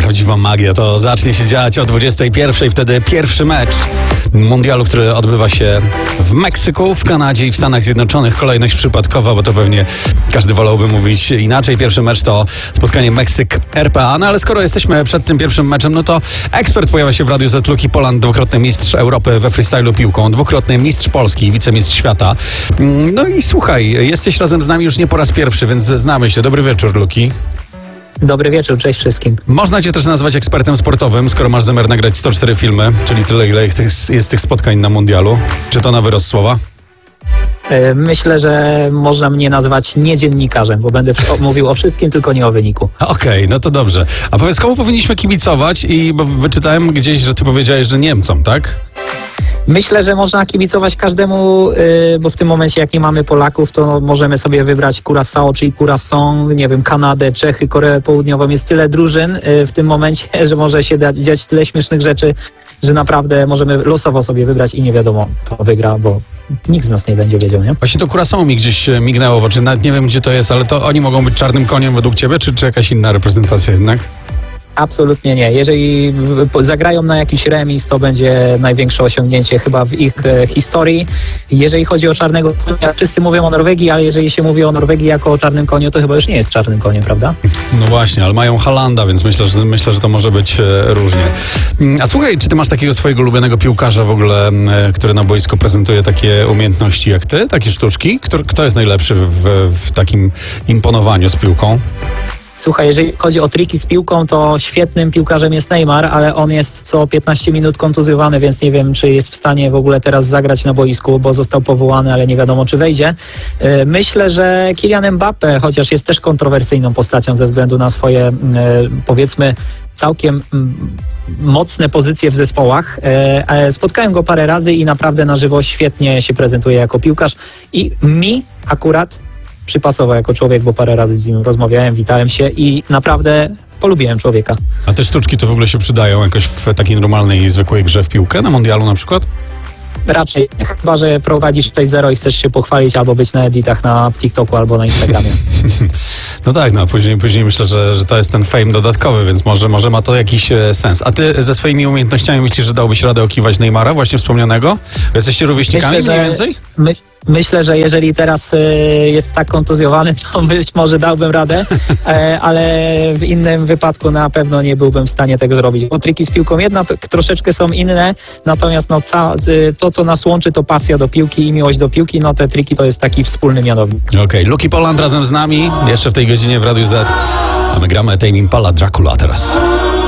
prawdziwa magia. To zacznie się dziać o 21:00, wtedy pierwszy mecz mundialu, który odbywa się w Meksyku, w Kanadzie i w Stanach Zjednoczonych. Kolejność przypadkowa, bo to pewnie każdy wolałby mówić inaczej. Pierwszy mecz to spotkanie Meksyk-RPA, no ale skoro jesteśmy przed tym pierwszym meczem, no to ekspert pojawia się w Radiu Z. Luki Poland, dwukrotny mistrz Europy we freestylu piłką, dwukrotny mistrz Polski i wicemistrz świata. No i słuchaj, jesteś razem z nami już nie po raz pierwszy, więc znamy się. Dobry wieczór, Luki. Dobry wieczór, cześć wszystkim. Można cię też nazwać ekspertem sportowym, skoro masz zamiar nagrać 104 filmy, czyli tyle, ile jest tych spotkań na mundialu. Czy to na wyrost słowa? Myślę, że można mnie nazwać nie dziennikarzem, bo będę mówił o wszystkim, tylko nie o wyniku. Okej, no to dobrze. A powiedz, komu powinniśmy kibicować? Bo wyczytałem gdzieś, że ty powiedziałeś, że Niemcom, tak? Myślę, że można kibicować każdemu, bo w tym momencie jak nie mamy Polaków, to możemy sobie wybrać Curaçao, czyli Curaçao, nie wiem, Kanadę, Czechy, Koreę Południową. Jest tyle drużyn w tym momencie, że może się dziać tyle śmiesznych rzeczy, że naprawdę możemy losowo sobie wybrać i nie wiadomo, kto wygra, bo nikt z nas nie będzie wiedział, nie? Właśnie to Curaçao mi gdzieś mignęło w oczy, nawet nie wiem, gdzie to jest, ale to oni mogą być czarnym koniem według ciebie, czy jakaś inna reprezentacja jednak? Absolutnie nie. Jeżeli zagrają na jakiś remis, to będzie największe osiągnięcie chyba w ich historii. Jeżeli chodzi o czarnego konia, wszyscy mówią o Norwegii, ale jeżeli się mówi o Norwegii jako o czarnym koniu, to chyba już nie jest czarnym koniem, prawda? No właśnie, ale mają Haalanda, więc myślę, że to może być różnie. A słuchaj, czy ty masz takiego swojego ulubionego piłkarza w ogóle, który na boisku prezentuje takie umiejętności jak ty, takie sztuczki? Kto jest najlepszy w takim imponowaniu z piłką? Słuchaj, jeżeli chodzi o triki z piłką, to świetnym piłkarzem jest Neymar, ale on jest co 15 minut kontuzjowany, więc nie wiem, czy jest w stanie w ogóle teraz zagrać na boisku, bo został powołany, ale nie wiadomo, czy wejdzie. Myślę, że Kylian Mbappé, chociaż jest też kontrowersyjną postacią ze względu na swoje, powiedzmy, całkiem mocne pozycje w zespołach. Spotkałem go parę razy i naprawdę na żywo świetnie się prezentuje jako piłkarz i mi akurat przypasował jako człowiek, bo parę razy z nim rozmawiałem, witałem się i naprawdę polubiłem człowieka. A te sztuczki to w ogóle się przydają jakoś w takiej normalnej, zwykłej grze w piłkę na mundialu na przykład? Raczej, chyba że prowadzisz 6-0 i chcesz się pochwalić albo być na editach na TikToku albo na Instagramie. No tak, no później myślę, że to jest ten fame dodatkowy, więc może ma to jakiś sens. A ty ze swoimi umiejętnościami myślisz, że dałbyś radę okiwać Neymara, właśnie wspomnianego? Jesteście rówieśnikami mniej więcej? Myślę, że jeżeli teraz jest tak kontuzjowany, to być może dałbym radę, ale w innym wypadku na pewno nie byłbym w stanie tego zrobić. Bo triki z piłką jednak troszeczkę są inne, natomiast to, co nas łączy, to pasja do piłki i miłość do piłki, no te triki to jest taki wspólny mianownik. Okej, Luki Poland razem z nami, jeszcze w tej godzinie w Radiu Z, a my gramy Tame Impala Dracula teraz.